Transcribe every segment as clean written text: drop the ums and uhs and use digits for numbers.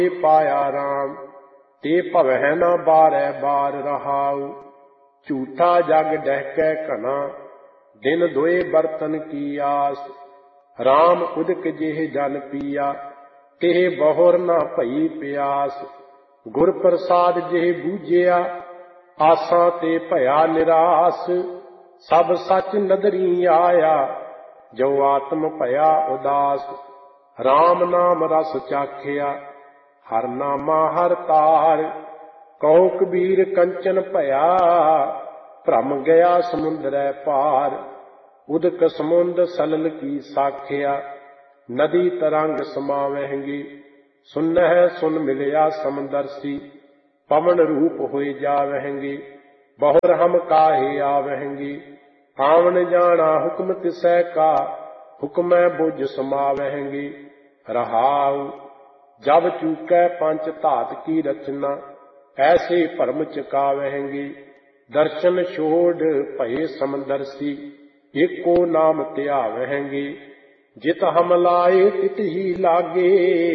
पाया राम ते भवै न बारै बार रहाऊ। झूठा जग डहकै घना दिन दोए बर्तन की आस। राम उदक जेह जल पिया तेह बहुर न भई प्यास। गुर प्रसाद जेह बूझिया आसां ते भया निरास। सब सच नदरी आया जो आत्म भया उदास। राम नाम रस चाखिया हर नामा हर तार। कहो कबीर कंचन भया भ्रम गया समुंदरै पार। उदक समुंद सलल की साखिया नदी तरंग समावहंगी। सुनह सुन मिलिया समदर्शी पवन रूप होए जावहंगी। बहुर हम काहे आवहंगी आवन जाना हुक्म तिसै का। हुक्मै बुझ समावहंगी रहाऊ। जब चूकै पंच धात की रचना ऐसे भरम चकावहंगी। दर्शन छोड़ भये समदर्शी एको नाम त्यावहंगी। जित हम लाए तित ही लागे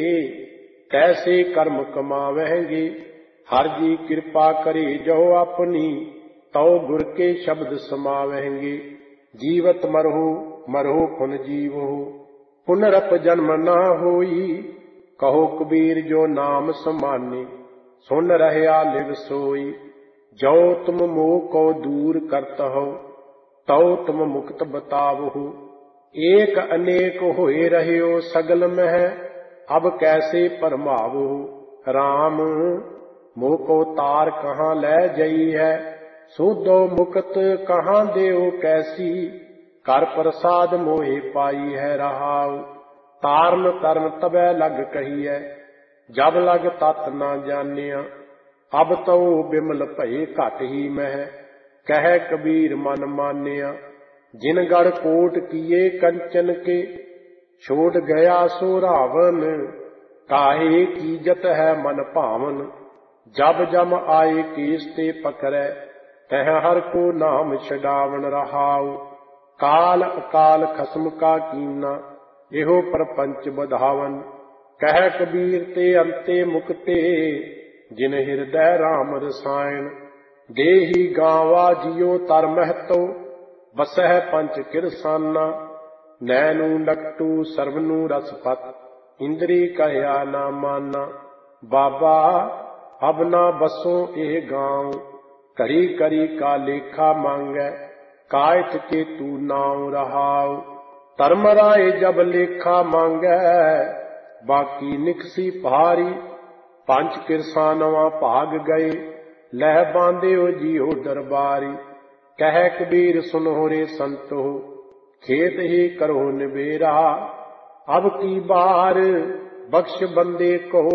तैसे कर्म कमावहंगी। हर जी कृपा करे जो अपनी तौ गुर के शब्द समावहंगी। जीवत मरहु मरहु पुन जीवो पुनरप जन्म न होई। कहो कबीर जो नाम समाने सुन रहया लिव सोई। जो तुम मोह को दूर करत हो तौ तुम मुक्त बतावहु। एक अनेक होए रहयो सगल मह अब कैसे परमावहु। राम मोह को तार कहाँ ले जई है सोधो मुक्त कहाँ देओ कैसी। कर प्रसाद मोहे पाई है रहाऊ। तारन तरन तबै लग कहिए जब लग तत न जानिया। अब तो बिमल भये घट ही मह कह कबीर मन मानिया। जिन गढ़ कोट किए कंचन के छोड़ गया सो रावण। काहे कीजत है मन भावन जब जम आए केस ते पकड़े। तह हर को नाम छडावन रहाऊ। काल अकाल खसम का कीना एहो परपंच बधावन। कह कबीर ते अंते मुक्ते जिन हृदय राम रसायन। देही गावा जियो तर महतो बसह पंच किरसाना। नैनू नकटू सर्वनू रसपत इंद्री कहया ना माना। बाबा अब ना बसो एह गाँव करी करी का लेखा मांगै। कायत के तू नाव रहाऊ। धर्म राय जब लेखा मांगै बाकी निकसी भारी। पंच किरसानवा भाग गए लह बांधियो जियो दरबारी। कह कबीर सुनो रे संतो खेत ही करो निबेरा। अब की बार बख्श बंदे को